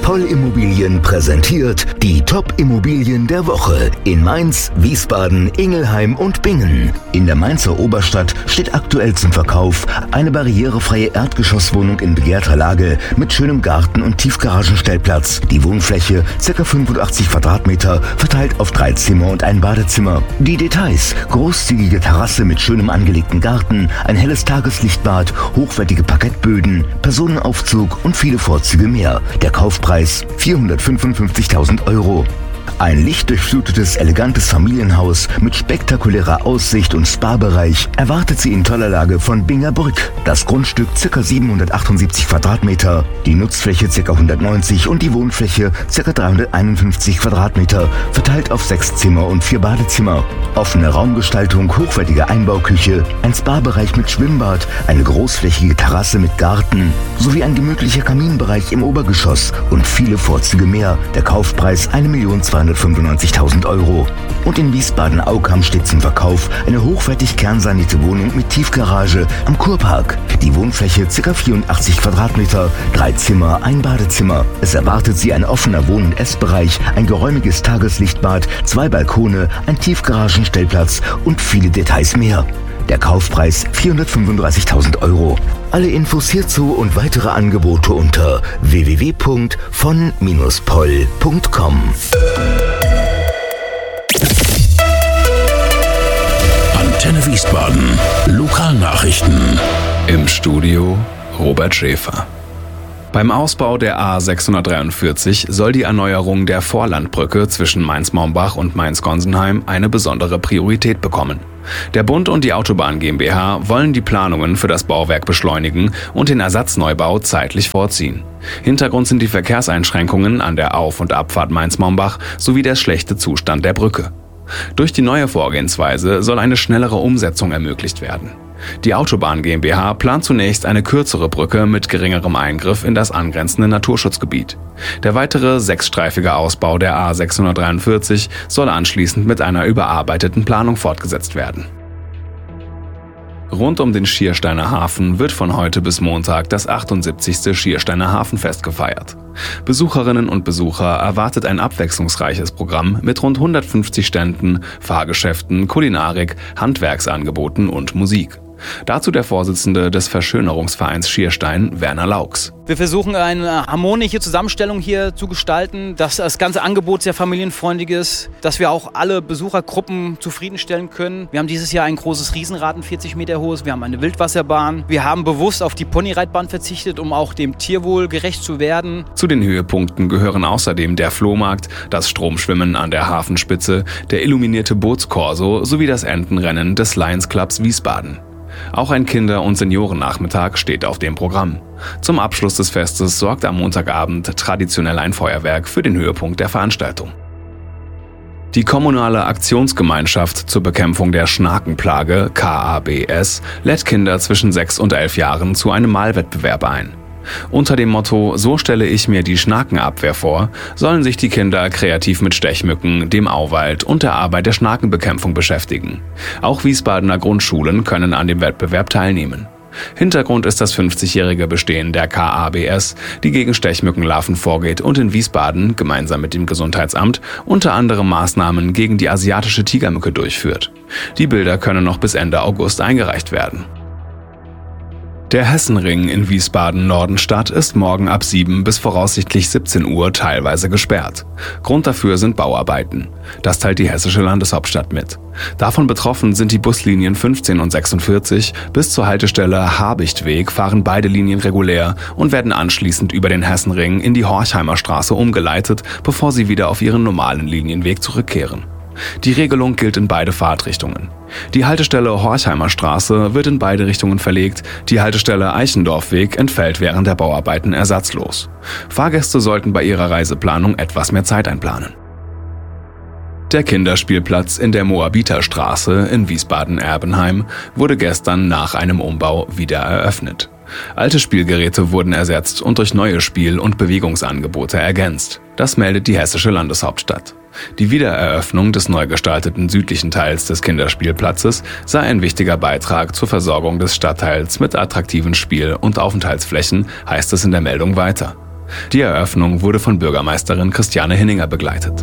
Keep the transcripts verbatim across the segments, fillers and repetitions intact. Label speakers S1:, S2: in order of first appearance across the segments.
S1: Poll Immobilien präsentiert die Top-Immobilien der Woche in Mainz, Wiesbaden, Ingelheim und Bingen. In der Mainzer Oberstadt steht aktuell zum Verkauf eine barrierefreie Erdgeschosswohnung in begehrter Lage mit schönem Garten und Tiefgaragenstellplatz. Die Wohnfläche ca. fünfundachtzig Quadratmeter, verteilt auf drei Zimmer und ein Badezimmer. Die Details: großzügige Terrasse mit schönem angelegten Garten, ein helles Tageslichtbad, hochwertige Parkettböden, Personenaufzug und viele Vorzüge mehr. Der Kaufpreis vierhundertfünfundfünfzigtausend Euro. Ein lichtdurchflutetes, elegantes Familienhaus mit spektakulärer Aussicht und Spa-Bereich erwartet Sie in toller Lage von Bingerbrück. Das Grundstück ca. siebenhundertachtundsiebzig Quadratmeter, die Nutzfläche ca. hundertneunzig und die Wohnfläche ca. dreihunderteinundfünfzig Quadratmeter, verteilt auf sechs Zimmer und vier Badezimmer. Offene Raumgestaltung, hochwertige Einbauküche, ein Spa-Bereich mit Schwimmbad, eine großflächige Terrasse mit Garten sowie ein gemütlicher Kaminbereich im Obergeschoss und viele Vorzüge mehr. Der Kaufpreis eine Million zweihundertfünfundneunzigtausend Euro. Und in Wiesbaden-Aukam steht zum Verkauf eine hochwertig kernsanierte Wohnung mit Tiefgarage am Kurpark. Die Wohnfläche ca. vierundachtzig Quadratmeter, drei Zimmer, ein Badezimmer. Es erwartet Sie ein offener Wohn- und Essbereich, ein geräumiges Tageslichtbad, zwei Balkone, ein Tiefgaragenstellplatz und viele Details mehr. Der Kaufpreis vierhundertfünfunddreißigtausend Euro. Alle Infos hierzu und weitere Angebote unter w w w punkt von Bindestrich poll punkt com.
S2: Antenne Wiesbaden. Lokalnachrichten.
S3: Im Studio Robert Schäfer. Beim Ausbau der A sechshundertdreiundvierzig soll die Erneuerung der Vorlandbrücke zwischen Mainz-Maumbach und Mainz-Gonsenheim eine besondere Priorität bekommen. Der Bund und die Autobahn GmbH wollen die Planungen für das Bauwerk beschleunigen und den Ersatzneubau zeitlich vorziehen. Hintergrund sind die Verkehrseinschränkungen an der Auf- und Abfahrt Mainz-Maumbach sowie der schlechte Zustand der Brücke. Durch die neue Vorgehensweise soll eine schnellere Umsetzung ermöglicht werden. Die Autobahn GmbH plant zunächst eine kürzere Brücke mit geringerem Eingriff in das angrenzende Naturschutzgebiet. Der weitere sechsstreifige Ausbau der A sechshundertdreiundvierzig soll anschließend mit einer überarbeiteten Planung fortgesetzt werden. Rund um den Schiersteiner Hafen wird von heute bis Montag das achtundsiebzigste Schiersteiner Hafenfest gefeiert. Besucherinnen und Besucher erwartet ein abwechslungsreiches Programm mit rund hundertfünfzig Ständen, Fahrgeschäften, Kulinarik, Handwerksangeboten und Musik. Dazu der Vorsitzende des Verschönerungsvereins Schierstein, Werner Laux.
S4: Wir versuchen eine harmonische Zusammenstellung hier zu gestalten, dass das ganze Angebot sehr familienfreundlich ist, dass wir auch alle Besuchergruppen zufriedenstellen können. Wir haben dieses Jahr ein großes Riesenrad, ein vierzig Meter hohes, wir haben eine Wildwasserbahn. Wir haben bewusst auf die Ponyreitbahn verzichtet, um auch dem Tierwohl gerecht zu werden.
S3: Zu den Höhepunkten gehören außerdem der Flohmarkt, das Stromschwimmen an der Hafenspitze, der illuminierte Bootskorso sowie das Entenrennen des Lions Clubs Wiesbaden. Auch ein Kinder- und Seniorennachmittag steht auf dem Programm. Zum Abschluss des Festes sorgt am Montagabend traditionell ein Feuerwerk für den Höhepunkt der Veranstaltung. Die kommunale Aktionsgemeinschaft zur Bekämpfung der Schnakenplage, K A B S, lädt Kinder zwischen sechs und elf Jahren zu einem Malwettbewerb ein. Unter dem Motto „So stelle ich mir die Schnakenabwehr vor" sollen sich die Kinder kreativ mit Stechmücken, dem Auwald und der Arbeit der Schnakenbekämpfung beschäftigen. Auch Wiesbadener Grundschulen können an dem Wettbewerb teilnehmen. Hintergrund ist das fünfzigjährige Bestehen der K A B S, die gegen Stechmückenlarven vorgeht und in Wiesbaden gemeinsam mit dem Gesundheitsamt unter anderem Maßnahmen gegen die asiatische Tigermücke durchführt. Die Bilder können noch bis Ende August eingereicht werden. Der Hessenring in Wiesbaden-Nordenstadt ist morgen ab sieben bis voraussichtlich siebzehn Uhr teilweise gesperrt. Grund dafür sind Bauarbeiten. Das teilt die hessische Landeshauptstadt mit. Davon betroffen sind die Buslinien fünfzehn und sechsundvierzig. Bis zur Haltestelle Habichtweg fahren beide Linien regulär und werden anschließend über den Hessenring in die Horchheimer Straße umgeleitet, bevor sie wieder auf ihren normalen Linienweg zurückkehren. Die Regelung gilt in beide Fahrtrichtungen. Die Haltestelle Horchheimer Straße wird in beide Richtungen verlegt, die Haltestelle Eichendorfweg entfällt während der Bauarbeiten ersatzlos. Fahrgäste sollten bei ihrer Reiseplanung etwas mehr Zeit einplanen. Der Kinderspielplatz in der Moabiterstraße in Wiesbaden-Erbenheim wurde gestern nach einem Umbau wieder eröffnet. Alte Spielgeräte wurden ersetzt und durch neue Spiel- und Bewegungsangebote ergänzt. Das meldet die hessische Landeshauptstadt. Die Wiedereröffnung des neu gestalteten südlichen Teils des Kinderspielplatzes sei ein wichtiger Beitrag zur Versorgung des Stadtteils mit attraktiven Spiel- und Aufenthaltsflächen, heißt es in der Meldung weiter. Die Eröffnung wurde von Bürgermeisterin Christiane Hinninger begleitet.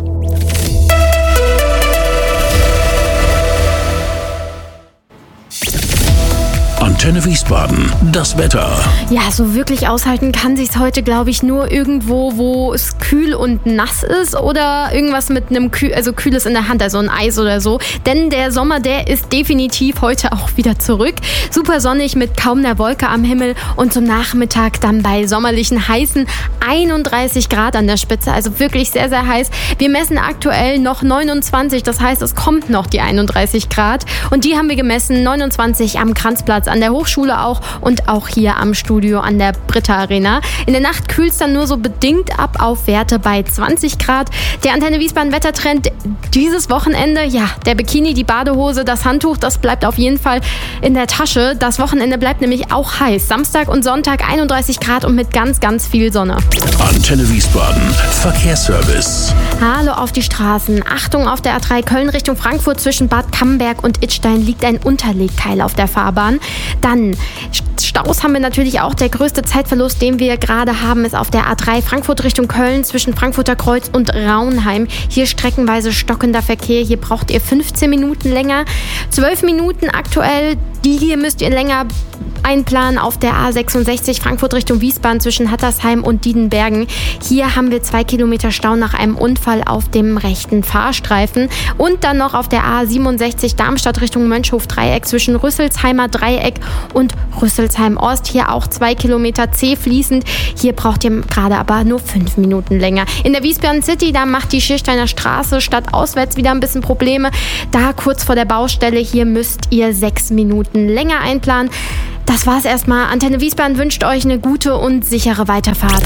S2: Antenne Wiesbaden, das Wetter.
S5: Ja, so wirklich aushalten kann sich's heute, glaube ich, nur irgendwo, wo es kühl und nass ist oder irgendwas mit einem Kühl, also Kühles in der Hand, also ein Eis oder so. Denn der Sommer, der ist definitiv heute auch wieder zurück. Super sonnig mit kaum einer Wolke am Himmel und zum Nachmittag dann bei sommerlichen heißen einunddreißig Grad an der Spitze, also wirklich sehr, sehr heiß. Wir messen aktuell noch neunundzwanzig, das heißt, es kommt noch die einunddreißig Grad und die haben wir gemessen, neunundzwanzig am Kranzplatz, an der Hochschule auch und auch hier am Studio an der Britta Arena. In der Nacht kühlt es dann nur so bedingt ab auf Werte bei zwanzig Grad. Der Antenne Wiesbaden Wettertrend dieses Wochenende, ja, der Bikini, die Badehose, das Handtuch, das bleibt auf jeden Fall in der Tasche. Das Wochenende bleibt nämlich auch heiß. Samstag und Sonntag einunddreißig Grad und mit ganz, ganz viel Sonne.
S2: Antenne Wiesbaden, Verkehrsservice.
S5: Hallo auf die Straßen. Achtung auf der A drei Köln Richtung Frankfurt zwischen Bad Camberg und Idstein liegt ein Unterlegkeil auf der Fahrbahn. Dann Staus haben wir natürlich auch. Der größte Zeitverlust, den wir gerade haben, ist auf der A drei Frankfurt Richtung Köln zwischen Frankfurter Kreuz und Raunheim. Hier streckenweise stockender Verkehr. Hier braucht ihr fünfzehn Minuten länger. zwölf Minuten aktuell. Die hier müsst ihr länger einplanen auf der A sechsundsechzig Frankfurt Richtung Wiesbaden zwischen Hattersheim und Diedenbergen. Hier haben wir zwei Kilometer Stau nach einem Unfall auf dem rechten Fahrstreifen. Und dann noch auf der A siebenundsechzig Darmstadt Richtung Mönchhof-Dreieck zwischen Rüsselsheimer Dreieck und Rüsselsheim-Ost. Hier auch zwei Kilometer zäh fließend. Hier braucht ihr gerade aber nur fünf Minuten länger. In der Wiesbaden City, da macht die Schiersteiner Straße stadtauswärts wieder ein bisschen Probleme. Da kurz vor der Baustelle, hier müsst ihr sechs Minuten länger einplanen. Das war's erstmal. Antenne Wiesbaden wünscht euch eine gute und sichere Weiterfahrt.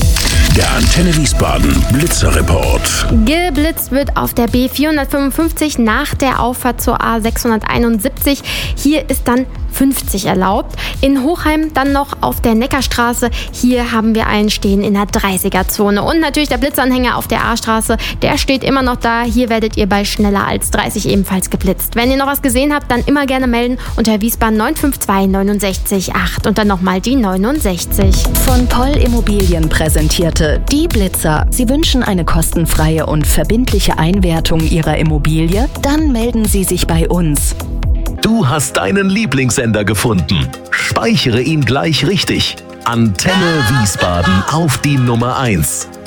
S2: Der Antenne Wiesbaden Blitzerreport.
S5: Geblitzt wird auf der B vierhundertfünfundfünfzig nach der Auffahrt zur A sechshunderteinundsiebzig. Hier ist dann fünfzig erlaubt. In Hochheim dann noch auf der Neckarstraße. Hier haben wir einen stehen in der dreißiger-Zone. Und natürlich der Blitzanhänger auf der A-Straße. Der steht immer noch da. Hier werdet ihr bei schneller als dreißig ebenfalls geblitzt. Wenn ihr noch was gesehen habt, dann immer gerne melden unter Wiesbaden neun fünf zwei neun sechs acht und dann nochmal die neunundsechzig.
S6: Von Poll Immobilien präsentierte Die Blitzer. Sie wünschen eine kostenfreie und verbindliche Einwertung Ihrer Immobilie? Dann melden Sie sich bei uns.
S7: Du hast deinen Lieblingssender gefunden. Speichere ihn gleich richtig. Antenne Wiesbaden auf die Nummer eins.